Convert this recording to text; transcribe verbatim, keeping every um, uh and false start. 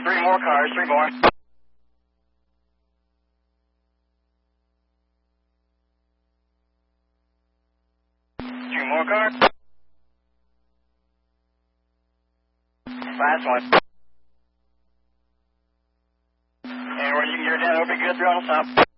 three more cars, three more. Two more cars. Last one. And where you can get down, it'll be good. They're on the top.